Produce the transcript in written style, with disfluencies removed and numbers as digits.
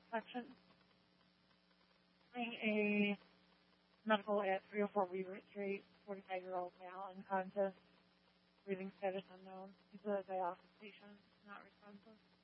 section. Having a medical at 304 Weaver Street, 45-year-old male, unconscious, breathing status unknown. He's a dialysis patient, not responsive.